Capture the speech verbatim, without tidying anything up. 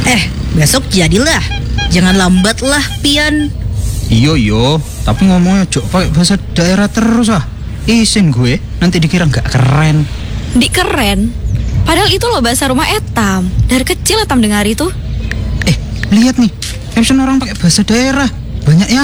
Eh, besok jadilah. Jangan lambat lah, Pian. Iyo iyo, tapi ngomongnya jok pakai bahasa daerah terus ah. Isin gue, nanti dikira nggak keren. Di keren. Padahal itu loh bahasa rumah Etam. Dari kecil Etam dengar itu. Eh, lihat nih, caption orang pakai bahasa daerah. Banyak yang